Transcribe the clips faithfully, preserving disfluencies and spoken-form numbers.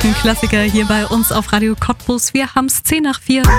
absoluten Klassiker hier bei uns auf Radio Cottbus. Wir haben es zehn nach vier.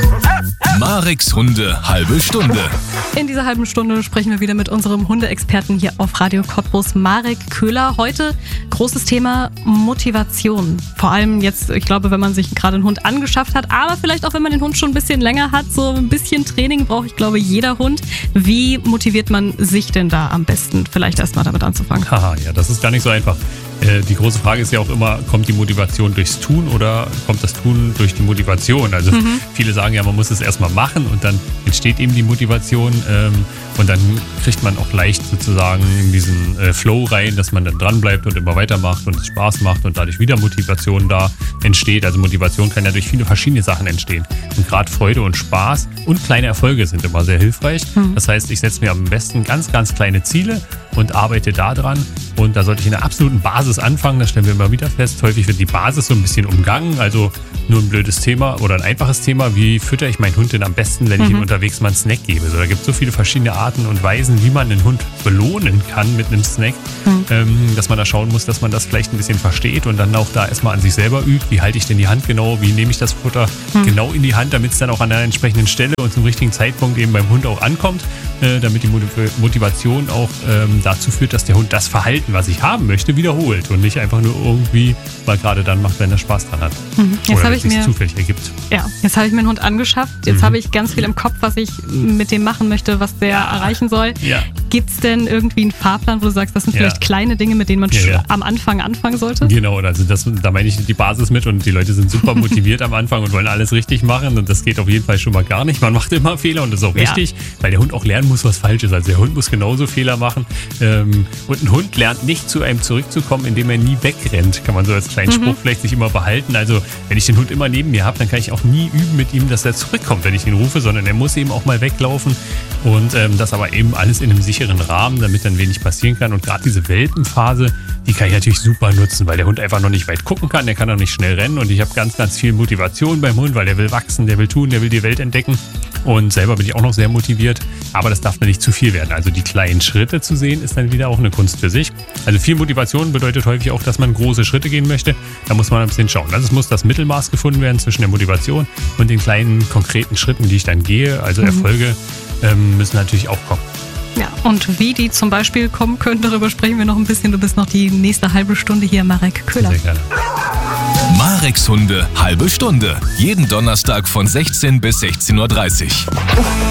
Mareks Hunde, halbe Stunde. In dieser halben Stunde sprechen wir wieder mit unserem Hundeexperten hier auf Radio Cottbus, Marek Köhler. Heute großes Thema Motivation. Vor allem jetzt, ich glaube, wenn man sich gerade einen Hund angeschafft hat, aber vielleicht auch, wenn man den Hund schon ein bisschen länger hat, so ein bisschen Training braucht, ich glaube, jeder Hund. Wie motiviert man sich denn da am besten? Vielleicht erst mal damit anzufangen. Haha, ja, das ist gar nicht so einfach. Äh, die große Frage ist ja auch immer, kommt die Motivation durchs Tun oder kommt das Tun durch die Motivation? Also mhm. viele sagen ja, man muss es erstmal machen und dann entsteht eben die Motivation ähm, und dann kriegt man auch leicht sozusagen in diesen äh, Flow rein, dass man dann dranbleibt und immer weitermacht und es Spaß macht und dadurch wieder Motivation da entsteht. Also Motivation kann ja durch viele verschiedene Sachen entstehen. Und gerade Freude und Spaß und kleine Erfolge sind immer sehr hilfreich. Mhm. Das heißt, ich setze mir am besten ganz, ganz kleine Ziele und arbeite da dran. Und da sollte ich in der absoluten Basis anfangen, das stellen wir immer wieder fest. Häufig wird die Basis so ein bisschen umgangen, also nur ein blödes Thema oder ein einfaches Thema. Wie fütter ich meinen Hund denn am besten, wenn ich mhm. ihm unterwegs mal einen Snack gebe? So, da gibt es so viele verschiedene Arten und Weisen, wie man einen Hund belohnen kann mit einem Snack, mhm. ähm, dass man da schauen muss, dass man das vielleicht ein bisschen versteht und dann auch da erstmal an sich selber übt. Wie halte ich denn die Hand genau? Wie nehme ich das Futter mhm. genau in die Hand, damit es dann auch an der entsprechenden Stelle und zum richtigen Zeitpunkt eben beim Hund auch ankommt, äh, damit die Motivation auch ähm, dazu führt, dass der Hund das Verhalten, was ich haben möchte, wiederholt und nicht einfach nur irgendwie mal gerade dann macht, wenn er Spaß dran hat. Mhm. Jetzt oder wenn es sich zufällig ergibt. Ja, jetzt habe ich mir einen Hund angeschafft. Jetzt mhm. habe ich ganz viel im Kopf, was ich mit dem machen möchte, was der erreichen soll. Ja. Gibt es denn irgendwie einen Fahrplan, wo du sagst, das sind ja. vielleicht kleine Dinge, mit denen man ja, ja. am Anfang anfangen sollte? Genau, also das, da meine ich die Basis mit und die Leute sind super motiviert am Anfang und wollen alles richtig machen und das geht auf jeden Fall schon mal gar nicht. Man macht immer Fehler und das ist auch wichtig, ja. weil der Hund auch lernen muss, was falsch ist. Also der Hund muss genauso Fehler machen ähm, und ein Hund lernt nicht zu einem zurückzukommen, indem er nie wegrennt. Kann man so als kleinen mhm. Spruch vielleicht sich immer behalten. Also wenn ich den Hund immer neben mir habe, dann kann ich auch nie üben mit ihm, dass er zurückkommt, wenn ich ihn rufe, sondern er muss eben auch mal weglaufen und ähm, das aber eben alles in einem sicheren Rahmen, damit dann wenig passieren kann. Und gerade diese Welpenphase, die kann ich natürlich super nutzen, weil der Hund einfach noch nicht weit gucken kann, der kann auch nicht schnell rennen und ich habe ganz, ganz viel Motivation beim Hund, weil der will wachsen, der will tun, der will die Welt entdecken und selber bin ich auch noch sehr motiviert, aber das darf mir nicht zu viel werden. Also die kleinen Schritte zu sehen, ist dann wieder auch eine Kunst für sich. Also viel Motivation bedeutet häufig auch, dass man große Schritte gehen möchte. Da muss man ein bisschen schauen. Also es muss das Mittelmaß gefunden werden zwischen der Motivation und den kleinen konkreten Schritten, die ich dann gehe. Also mhm. Erfolge ähm, müssen natürlich auch kommen. Ja, und wie die zum Beispiel kommen können, darüber sprechen wir noch ein bisschen. Du bist noch die nächste halbe Stunde hier, Marek Köhler. Sehr gerne. Mareks Hunde, halbe Stunde. Jeden Donnerstag von sechzehn bis sechzehn Uhr dreißig.